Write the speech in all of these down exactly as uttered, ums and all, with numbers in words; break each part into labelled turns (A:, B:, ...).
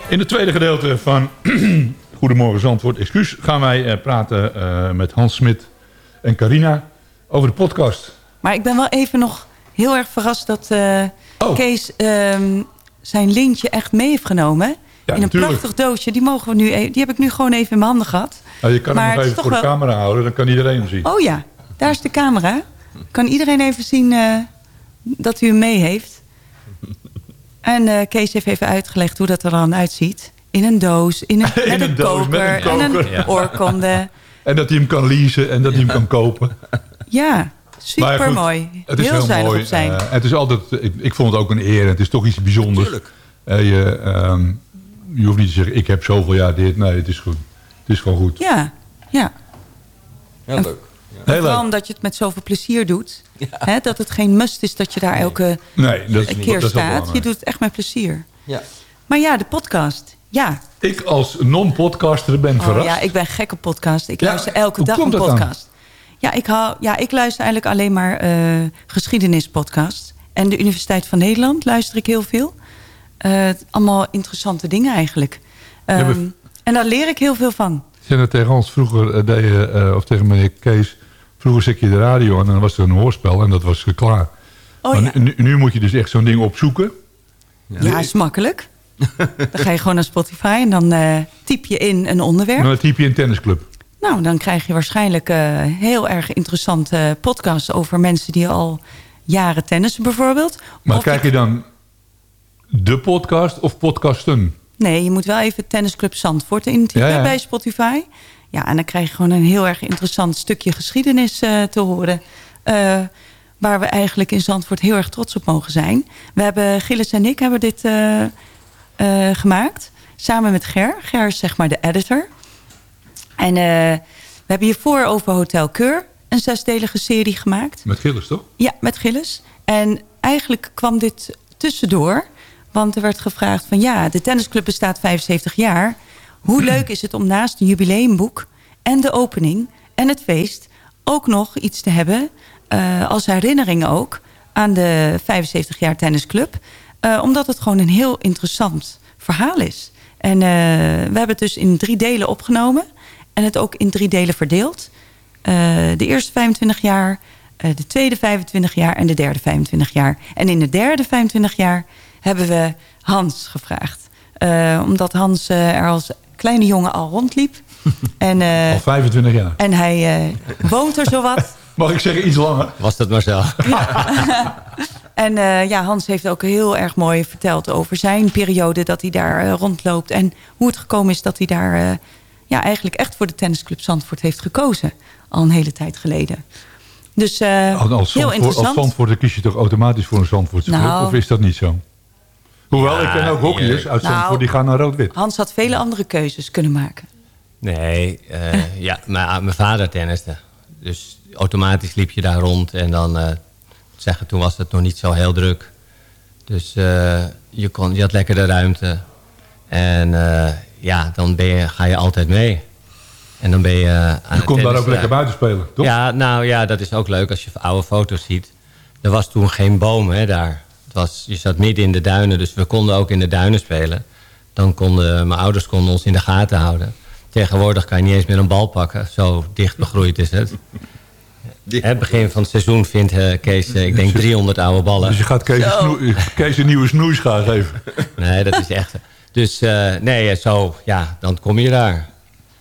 A: In het tweede gedeelte van Goedemorgen Zandvoort, excuus, gaan wij uh, praten uh, met Hans Smit en Carina over de podcast.
B: Maar ik ben wel even nog heel erg verrast dat uh, oh. Kees uh, zijn lintje echt mee heeft genomen. Ja, in een natuurlijk. Prachtig doosje. Die, mogen we nu e- die heb ik nu gewoon even in mijn handen gehad.
A: Nou, je kan maar hem nog even voor wel... de camera houden, dan kan iedereen hem zien.
B: Oh ja, daar is de camera. Kan iedereen even zien uh, dat u hem mee heeft. En uh, Kees heeft even uitgelegd hoe dat er dan uitziet. In een doos, in een, in met een, een doos, koker, met een koker. En een ja. oorkonde.
A: En dat hij hem kan leasen en dat hij hem kan kopen.
B: Ja, super goed, mooi.
A: Het is heel, heel
B: zuinig
A: mooi.
B: op zijn.
A: Uh, het is altijd, ik, ik vond het ook een eer. Het is toch iets bijzonders.
C: Natuurlijk.
A: Uh, je, um, je hoeft niet te zeggen, ik heb zoveel jaar dit. Nee, het is goed. Het is gewoon goed.
B: Ja, ja.
C: Heel
B: en,
C: leuk. Ja.
B: Heel vooral leuk. Omdat je het met zoveel plezier doet. Ja. Hè, dat het geen must is dat je daar elke
A: nee, dat is,
B: keer
A: dat
B: staat. Je doet het echt met plezier.
C: Ja.
B: Maar ja, de podcast. Ja.
A: Ik als non-podcaster ben
B: oh,
A: verrast.
B: Ja, ik ben gek op podcast. Ik ja, luister elke dag
A: een
B: podcast. Ja ik, hou, ja, ik luister eigenlijk alleen maar uh, geschiedenispodcasts. En de Universiteit van Nederland luister ik heel veel. Uh, allemaal interessante dingen eigenlijk. Um, ja, we... En daar leer ik heel veel van.
A: Zijn er tegen ons vroeger, uh, deed je, uh, of tegen meneer Kees... Vroeger zet je de radio en dan was er een hoorspel en dat was klaar. Oh, maar ja. nu, nu moet je dus echt zo'n ding opzoeken.
B: Ja, ja is makkelijk. Dan ga je gewoon naar Spotify en dan uh, typ je in een onderwerp.
A: Dan typ je in tennisclub.
B: Nou, dan krijg je waarschijnlijk uh, heel erg interessante podcasts... over mensen die al jaren tennissen bijvoorbeeld.
A: Maar
B: of
A: krijg je dan de podcast of podcasten?
B: Nee, je moet wel even Tennisclub Zandvoort intypen ja, ja. bij Spotify. Ja, en dan krijg je gewoon een heel erg interessant stukje geschiedenis uh, te horen... Uh, waar we eigenlijk in Zandvoort heel erg trots op mogen zijn. We hebben, Gilles en ik hebben dit uh, uh, gemaakt. Samen met Ger. Ger is zeg maar de editor. En uh, we hebben hiervoor over Hotel Keur een zesdelige serie gemaakt.
A: Met Gilles, toch?
B: Ja, met Gilles. En eigenlijk kwam dit tussendoor. Want er werd gevraagd van ja, de tennisclub bestaat vijfenzeventig jaar. Hoe leuk is het om naast een jubileumboek en de opening en het feest... ook nog iets te hebben... Uh, als herinnering ook aan de vijfenzeventig jaar tennisclub. Uh, omdat het gewoon een heel interessant verhaal is. En uh, we hebben het dus in drie delen opgenomen. En het ook in drie delen verdeeld. Uh, de eerste vijfentwintig jaar, uh, de tweede vijfentwintig jaar en de derde vijfentwintig jaar. En in de derde vijfentwintig jaar hebben we Hans gevraagd. Uh, omdat Hans uh, er als kleine jongen al rondliep. en, uh,
A: al vijfentwintig jaar.
B: En hij uh, woont er zowat.
A: Mag ik zeggen iets langer?
C: Was dat maar zo.
B: Ja. En uh, ja, Hans heeft ook heel erg mooi verteld over zijn periode... dat hij daar uh, rondloopt. En hoe het gekomen is dat hij daar uh, ja, eigenlijk echt voor de Tennisclub Zandvoort heeft gekozen. Al een hele tijd geleden. Dus uh,
A: als, als
B: heel interessant.
A: Als Zandvoort, dan kies je toch automatisch voor een Zandvoortse club? Nou, of is dat niet zo? Hoewel, ja, ik ken ook hockeyers uit Zandvoort, nou, die gaan naar rood-wit.
B: Hans had vele andere keuzes kunnen maken.
C: Nee, uh, ja, mijn, mijn vader tenniste. Dus automatisch liep je daar rond. En dan, uh, zeggen, toen was het nog niet zo heel druk. Dus uh, je, kon, je had lekker de ruimte. En uh, ja, dan ben je, ga je altijd mee. En dan ben je uh, aan
A: Je kon daar ook lekker buiten spelen, toch?
C: Ja, nou ja, dat is ook leuk als je oude foto's ziet. Er was toen geen boom hè, daar. Het was, je zat midden in de duinen, dus we konden ook in de duinen spelen. Dan konden mijn ouders konden ons in de gaten houden. Tegenwoordig kan je niet eens meer een bal pakken. Zo dicht begroeid is het. Het begin van het seizoen vindt uh, Kees, uh, ik denk driehonderd oude ballen.
A: Dus je gaat Kees, snoe, Kees een nieuwe snoeischaar geven?
C: Nee, dat is echt... Dus uh, nee, zo, ja, dan kom je daar.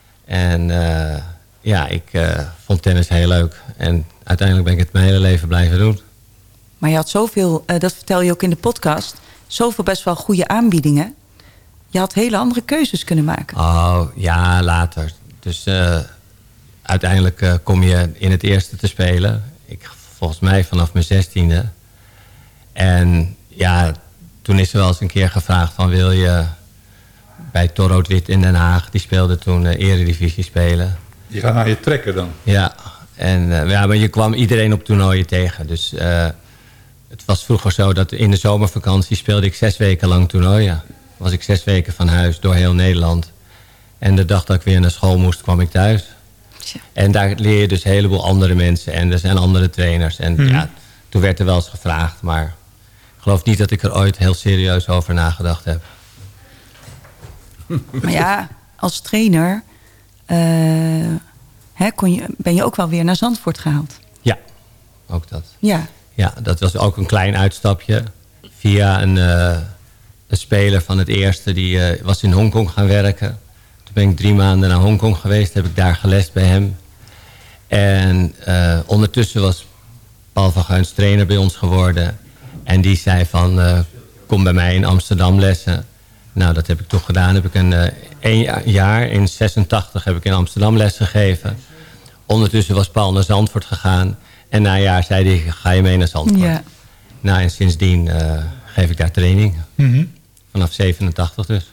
C: En uh, ja, ik uh, vond tennis heel leuk. En uiteindelijk ben ik het mijn hele leven blijven doen.
B: Maar je had zoveel, uh, dat vertel je ook in de podcast... zoveel best wel goede aanbiedingen. Je had hele andere keuzes kunnen maken.
C: Oh, ja, later. Dus uh, uiteindelijk uh, kom je in het eerste te spelen. Ik, volgens mij vanaf mijn zestiende. En ja, toen is er wel eens een keer gevraagd van... wil je bij Torrood-Wit in Den Haag... die speelde toen uh, eredivisie spelen.
A: Die gaan naar je trekken dan?
C: Ja, en, uh, ja, maar je kwam iedereen op toernooien tegen. Dus uh, het was vroeger zo dat in de zomervakantie... speelde ik zes weken lang toernooien. Was ik zes weken van huis door heel Nederland. En de dag dat ik weer naar school moest, kwam ik thuis. Tja. En daar leer je dus een heleboel andere mensen. En er zijn andere trainers. En hmm. ja, toen werd er wel eens gevraagd. Maar ik geloof niet dat ik er ooit heel serieus over nagedacht heb.
B: Maar ja, als trainer uh, hè, kon je, ben je ook wel weer naar Zandvoort gehaald.
C: Ja, ook dat.
B: Ja.
C: Ja, dat was ook een klein uitstapje. Via een, uh, een speler van het eerste, die uh, was in Hongkong gaan werken. Toen ben ik drie maanden naar Hongkong geweest, heb ik daar gelest bij hem. En uh, ondertussen was Paul van Geuns trainer bij ons geworden. En die zei van, uh, kom bij mij in Amsterdam lessen. Nou, dat heb ik toch gedaan. Heb ik een, uh, een jaar, in zesentachtig heb ik in Amsterdam les gegeven. Ondertussen was Paul naar Zandvoort gegaan. En na een jaar zei hij, ga je mee naar Zandvoort? Ja. Nou, en sindsdien uh, geef ik daar training. Mm-hmm. Vanaf zevenentachtig dus.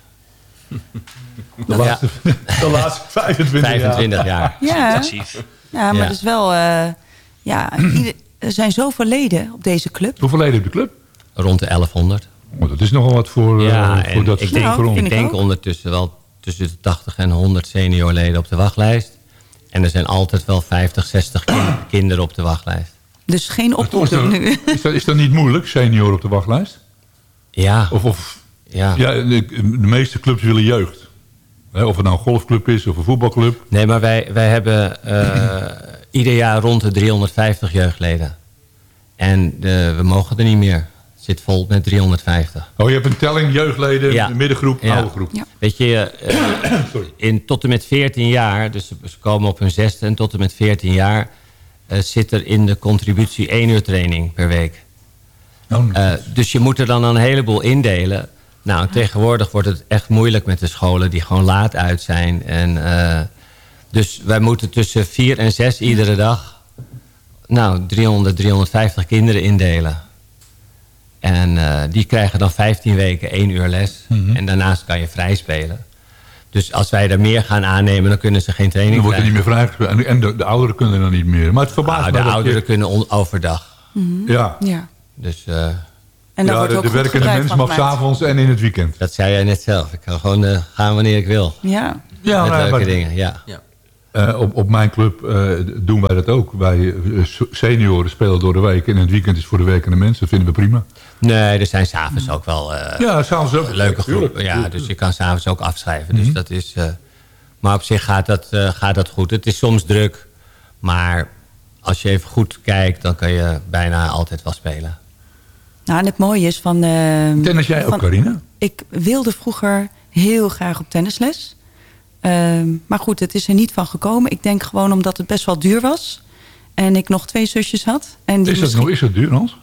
A: De laatste, ja. de laatste vijfentwintig,
C: vijfentwintig jaar.
B: Ja, ja maar ja. Het is wel... Uh, ja, ieder, er zijn zoveel leden op deze club.
A: Hoeveel leden op de club?
C: Rond de elfhonderd.
A: Oh, dat is nogal wat voor,
C: ja,
A: uh, voor dat
C: ik denk,
A: grond.
C: Ik denk ondertussen wel tussen de tachtig en honderd seniorleden op de wachtlijst. En er zijn altijd wel vijftig, zestig kind, kinderen op de wachtlijst.
B: Dus geen oproeping nu.
A: Is dat, is dat niet moeilijk, senior op de wachtlijst?
C: Ja.
A: Of, of
C: ja.
A: ja, de, de meeste clubs willen jeugd. Of het nou een golfclub is of een voetbalclub.
C: Nee, maar wij, wij hebben uh, ieder jaar rond de driehonderdvijftig jeugdleden. En de, we mogen er niet meer. Het zit vol met driehonderdvijftig.
A: Oh, je hebt een telling jeugdleden, ja. De middengroep,
C: ja.
A: oude groep. Ja.
C: Weet je, uh, Sorry. In, tot en met veertien jaar, dus ze komen op hun zesde en tot en met veertien jaar... Uh, zit er in de contributie één uur training per week. Oh, uh, dus je moet er dan een heleboel indelen. Nou, tegenwoordig wordt het echt moeilijk met de scholen die gewoon laat uit zijn. En, uh, dus wij moeten tussen vier en zes iedere dag... nou, driehonderd, driehonderdvijftig kinderen indelen. En uh, die krijgen dan vijftien weken één uur les. Mm-hmm. En daarnaast kan je vrij spelen. Dus als wij er meer gaan aannemen, dan kunnen ze geen training
A: krijgen. Dan wordt er
C: krijgen.
A: niet meer vrij. En de, de ouderen kunnen dan niet meer. Maar het verbaast
C: nou,
A: me
C: de ouderen
A: je...
C: kunnen on- overdag.
B: Mm-hmm.
A: Ja.
B: ja.
C: Dus... Uh,
A: en ja, de, de werkende mens mag 's avonds en in het weekend.
C: Dat zei jij net zelf. Ik kan gewoon uh, gaan wanneer ik wil.
B: Ja.
C: ja Met
A: nou,
C: leuke
A: maar,
C: dingen, ja. ja.
A: Uh, op, op mijn club uh, doen wij dat ook. Wij uh, senioren spelen door de week. En het weekend is voor de werkende mensen. Dat vinden we prima.
C: Nee, er zijn s'avonds ook wel uh,
A: ja, s'avonds ook.
C: leuke groepen. Ja, dus je kan s'avonds ook afschrijven. Mm-hmm. Dus dat is, uh, maar op zich gaat dat, uh, gaat dat goed. Het is soms druk. Maar als je even goed kijkt, dan kan je bijna altijd wel spelen.
B: Nou, en het mooie is van... Uh,
A: Tennis jij
B: van,
A: ook, Carina?
B: Ik wilde vroeger heel graag op tennisles. Uh, maar goed, het is er niet van gekomen. Ik denk gewoon omdat het best wel duur was. En ik nog twee zusjes had. En die
A: is, dat
B: misschien...
A: nog, is dat duur, Hans?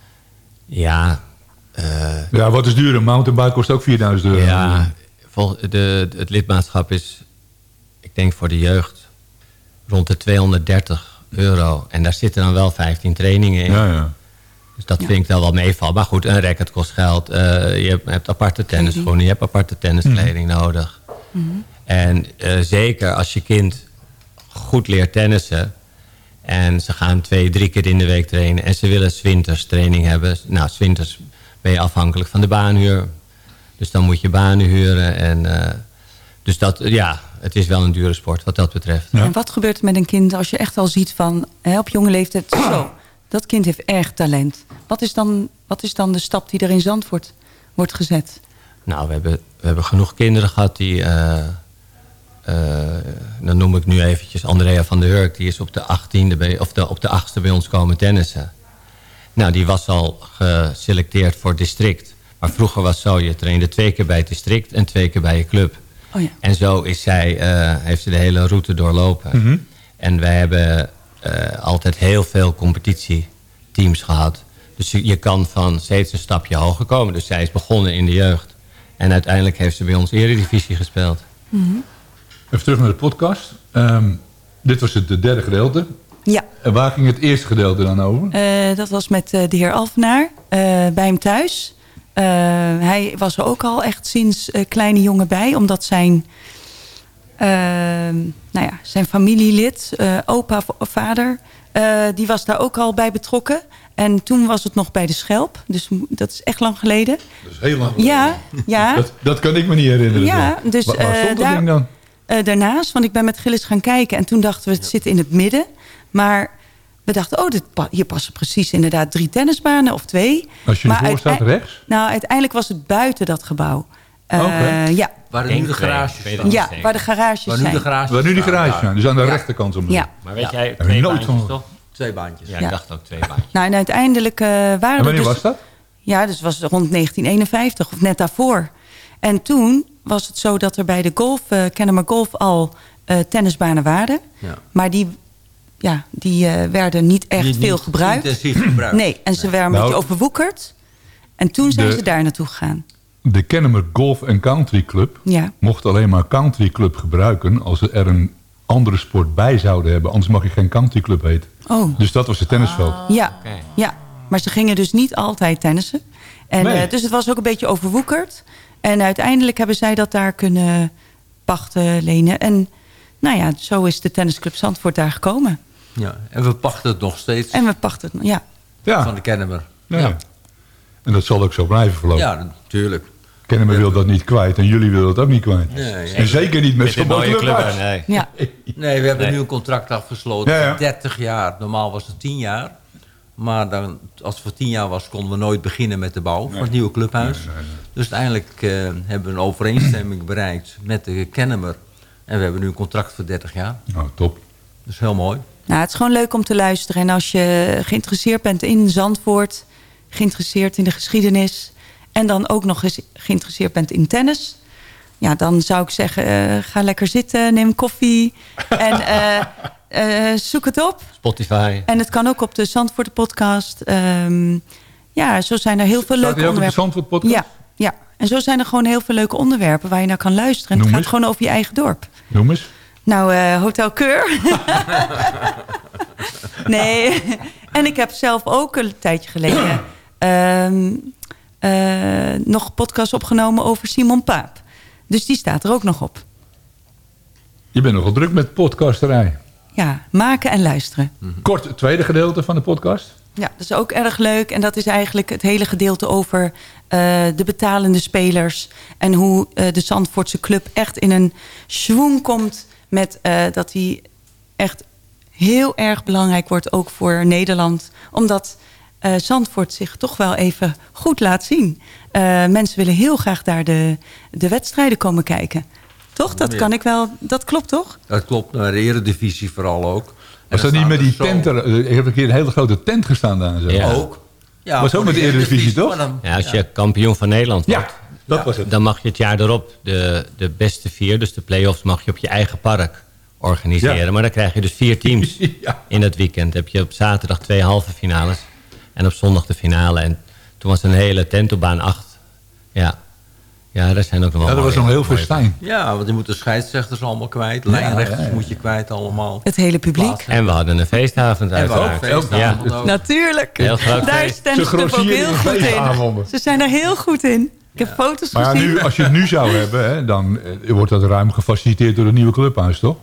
C: Ja. Uh,
A: ja, wat is duur? Een mountainbike kost ook vierduizend euro.
C: Ja, vol, de, het lidmaatschap is, ik denk voor de jeugd, rond de tweehonderddertig euro. En daar zitten dan wel vijftien trainingen in.
A: Ja, ja.
C: Dus dat
B: ja.
C: vind ik dan wel meevallen. Maar goed, een racket kost geld. Uh, je hebt, hebt aparte tennisschoenen, je hebt aparte tenniskleding mm-hmm. nodig. Mm-hmm. En uh, zeker als je kind goed leert tennissen... en ze gaan twee, drie keer in de week trainen... en ze willen 's winters training hebben. Nou, 's winters ben je afhankelijk van de baanhuur. Dus dan moet je banen huren. En, uh, dus dat, ja, het is wel een dure sport wat dat betreft.
B: Ja. En wat gebeurt er met een kind als je echt al ziet van... Hè, op jonge leeftijd, zo, dat kind heeft erg talent. Wat is dan, wat is dan de stap die er in Zandvoort wordt gezet?
C: Nou, we hebben, we hebben genoeg kinderen gehad die... Uh, uh, dan noem ik nu eventjes Andrea van der Hurk. Die is op de achttiende bij, of de, op de achtste bij ons komen tennissen. Nou, die was al geselecteerd voor district. Maar vroeger was het zo, je trainde twee keer bij het district en twee keer bij je club.
B: Oh ja.
C: En zo is zij, uh, heeft ze de hele route doorlopen. Mm-hmm. En wij hebben uh, altijd heel veel competitieteams gehad. Dus je, je kan van steeds een stapje hoger komen. Dus zij is begonnen in de jeugd. En uiteindelijk heeft ze bij ons eredivisie gespeeld.
B: Mm-hmm.
A: Even terug naar de podcast. Um, dit was het derde gedeelte.
B: Ja.
A: En waar ging het eerste gedeelte dan over?
B: Uh, dat was met uh, de heer Alvenaar uh, bij hem thuis. Uh, hij was er ook al echt sinds uh, kleine jongen bij. Omdat zijn, uh, nou ja, zijn familielid, uh, opa of vader... Uh, die was daar ook al bij betrokken. En toen was het nog bij de Schelp. Dus dat is echt lang geleden.
A: Dat is heel lang geleden.
B: Ja, ja.
A: Dat, dat kan ik me niet herinneren.
B: Ja, dus,
A: waar, waar stond
B: uh,
A: dat
B: daar,
A: ding dan?
B: Uh, daarnaast, want ik ben met Gilles gaan kijken. En toen dachten we, het zit in het midden. Maar we dachten, oh, dit, hier passen precies inderdaad drie tennisbanen of twee.
A: Als je
B: maar
A: ervoor staat rechts?
B: Nou, uiteindelijk was het buiten dat gebouw. Uh,
A: okay.
B: Ja.
D: Waar nu de garages staan.
B: Ja, waar de garages
D: waar nu
B: zijn.
D: De garages
A: waar nu die garages zijn. Dus aan de
B: ja.
A: rechterkant. Om
B: ja.
C: Maar weet
D: ja.
C: jij, twee
A: nooit
C: baantjes
A: van...
C: toch?
D: Twee baantjes.
C: Ja,
B: ja.
C: ik dacht ook twee baantjes.
B: Nou, en uiteindelijk uh, waren
A: en wanneer
B: er dus...
A: was dat?
B: Ja, dus was het rond negentien eenenvijftig of net daarvoor. En toen was het zo dat er bij de golf, uh, Kennemer Golf al uh, tennisbanen waren. Ja. Maar die, ja, die uh, werden niet echt
D: niet,
B: veel
D: niet
B: gebruikt.
D: Intensief gebruikt.
B: Nee, en ze nee. werden een nou, beetje overwoekerd. En toen zijn de, ze daar naartoe gegaan.
A: De Kennemer Golf and Country Club
B: ja.
A: mocht alleen maar country club gebruiken als ze er een andere sport bij zouden hebben. Anders mag je geen country club heten.
B: Oh.
A: Dus dat was het tennisveld.
B: Ah, ja, okay. ja, maar ze gingen dus niet altijd tennissen. En, nee. uh, dus het was ook een beetje overwoekerd. En uiteindelijk hebben zij dat daar kunnen pachten, lenen. En nou ja, zo is de tennisclub Zandvoort daar gekomen.
D: Ja, en we pachten het nog steeds.
B: En we pachten het, ja.
A: ja.
D: Van de Kennemer.
A: Ja. ja. En dat zal ook zo blijven verlopen.
D: Ja, natuurlijk.
A: Kennemer ja. wil dat niet kwijt en jullie willen dat ook niet kwijt.
D: Nee, ja.
A: En zeker niet met zo'n mooie club.
C: club nee.
B: Ja.
D: nee, we hebben nee. nu een contract afgesloten
A: ja, ja.
D: voor dertig jaar. Normaal was het tien jaar. Maar dan, als het voor tien jaar was, konden we nooit beginnen met de bouw nee. van het nieuwe clubhuis. Nee, nee, nee. Dus uiteindelijk uh, hebben we een overeenstemming bereikt met de Kennemer. En we hebben nu een contract voor dertig jaar.
A: Nou, top.
D: Dat is heel mooi.
B: Nou, het is gewoon leuk om te luisteren. En als je geïnteresseerd bent in Zandvoort, geïnteresseerd in de geschiedenis en dan ook nog eens geïnteresseerd bent in tennis, ja, dan zou ik zeggen, uh, ga lekker zitten, neem koffie en uh, uh, zoek het op.
C: Spotify.
B: En het kan ook op de Zandvoort podcast. Um, ja, zo zijn er heel veel leuke onderwerpen.
A: Op de Zandvoort podcast?
B: Ja, ja, en zo zijn er gewoon heel veel leuke onderwerpen waar je naar kan luisteren. En het gaat gewoon over je eigen dorp.
A: Noem eens.
B: Nou, uh, Hotel Keur. Nee, en ik heb zelf ook een tijdje geleden uh, uh, nog een podcast opgenomen over Simon Paap. Dus die staat er ook nog op.
A: Je bent nogal druk met podcasterij.
B: Ja, maken en luisteren.
A: Mm-hmm. Kort, het tweede gedeelte van de podcast.
B: Ja, dat is ook erg leuk. En dat is eigenlijk het hele gedeelte over uh, de betalende spelers. En hoe uh, de Zandvoortse club echt in een schwung komt met uh, dat hij echt heel erg belangrijk wordt, ook voor Nederland. Omdat uh, Zandvoort zich toch wel even goed laat zien. Uh, mensen willen heel graag daar de, de wedstrijden komen kijken. Toch? Dat kan ik wel. Dat klopt toch?
D: Dat klopt. De Eredivisie vooral ook.
A: Was dat niet met die tent? Ik heb een keer een hele grote tent gestaan daar. Zo.
D: Ja. Ook. Ja,
A: was ook met de Eredivisie, toch?
C: Dan, ja, als je ja. kampioen van Nederland wordt,
A: ja, dat
C: ja.
A: was het.
C: Dan mag je het jaar erop de, de beste vier, dus de play-offs, mag je op je eigen park organiseren. Ja. Maar dan krijg je dus vier teams ja. in dat weekend. Dan heb je op zaterdag twee halve finales en op zondag de finale. En toen was een hele tent op baan acht. Ja. Ja, daar zijn ook nog wel.
A: Ja, dat was nog heel veel stijn.
D: Ja, want je moet de scheidsrechters allemaal kwijt. Lijnrechters ja, ja, ja. moet je kwijt allemaal.
B: Het hele publiek.
C: En we hadden een feestavond uiteraard.
D: Ja.
B: Natuurlijk.
C: Heel groot
B: daar is tennisclub ook heel goed in. Ze zijn er heel goed in. Ik heb ja. foto's
A: maar
B: gezien.
A: Nu, als je het nu zou hebben, hè, dan uh, wordt dat ruim gefaciliteerd door het nieuwe clubhuis, toch?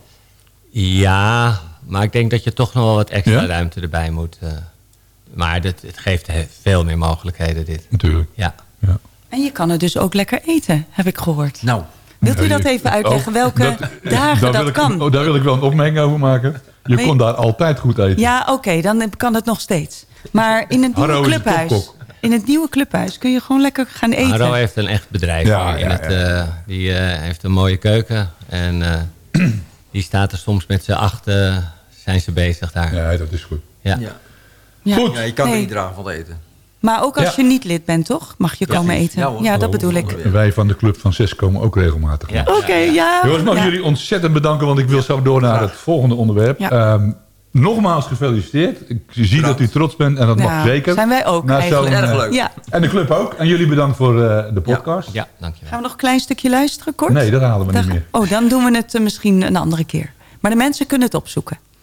C: Ja, maar ik denk dat je toch nog wel wat extra
A: ja?
C: ruimte erbij moet. Uh, maar dit, het geeft veel meer mogelijkheden, dit.
A: Natuurlijk.
C: Ja.
A: ja.
B: En je kan er dus ook lekker eten, heb ik gehoord.
D: Nou.
B: Wilt u dat even uitleggen, oh, welke dat, dagen dat
A: ik,
B: kan?
A: Oh, daar wil ik wel een opmerking over maken. Je nee. kon daar altijd goed eten.
B: Ja, oké, okay, dan kan het nog steeds. Maar in het nieuwe
A: Harro
B: clubhuis... In het nieuwe clubhuis kun je gewoon lekker gaan eten.
C: Harro heeft een echt bedrijf.
A: Ja,
C: in
A: ja,
C: het,
A: ja.
C: Uh, die uh, heeft een mooie keuken. En uh, die staat er soms met z'n achten, zijn ze bezig daar.
A: Ja, dat is goed.
C: Ja.
D: Ja.
B: Ja.
D: Goed. Ja, je kan
B: nee.
D: er iedere avond eten.
B: Maar ook als
A: ja.
B: je niet lid bent, toch? Mag je
D: ja,
B: komen eten.
D: Ja,
B: ja dat bedoel ik.
A: En wij van de Club van Zes komen ook regelmatig.
B: Ja. Oké, okay, ja.
A: Jongens, mag
B: ja.
A: jullie ontzettend bedanken, want ik wil zo door naar het volgende onderwerp.
B: Ja.
A: Um, nogmaals gefeliciteerd. Ik zie Bedankt. dat u trots bent en dat
B: ja,
A: mag zeker.
B: Zijn wij ook
A: nou,
B: eigenlijk.
D: Erg leuk.
B: Ja.
A: En de club ook. En jullie bedankt voor uh, de podcast.
C: Ja, ja dankjewel.
B: Gaan we nog een klein stukje luisteren, kort?
A: Nee, dat halen we
B: Dag.
A: niet meer.
B: Oh, dan doen we het uh, misschien een andere keer. Maar de mensen kunnen het opzoeken.